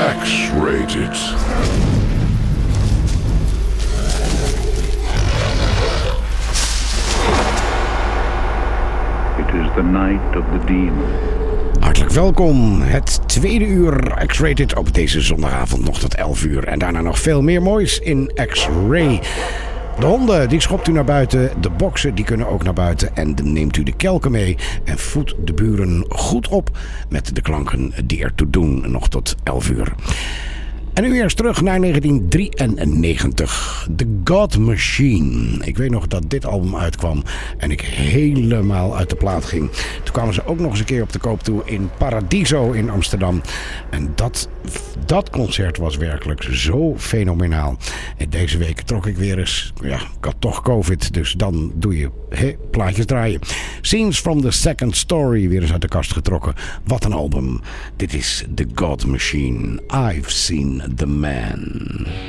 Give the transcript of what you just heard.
X-Rated. It is the night of the demon. Hartelijk welkom, het tweede uur X-Rated op deze zondagavond nog tot 11 uur. En daarna nog veel meer moois in X-Ray. De honden, die schopt u naar buiten. De boksen, die kunnen ook naar buiten. En dan neemt u de kelken mee en voedt de buren goed op met de klanken die ertoe doen, nog tot 11 uur. En nu eerst terug naar 1993. The God Machine. Ik weet nog dat dit album uitkwam en ik helemaal uit de plaat ging. Toen kwamen ze ook nog eens een keer op de koop toe in Paradiso in Amsterdam. En dat concert was werkelijk zo fenomenaal. En deze week trok ik weer eens... Ja, ik had toch COVID, dus dan doe je plaatjes draaien. Scenes from the Second Story weer eens uit de kast getrokken. Wat een album. Dit is The God Machine. I've seen the man.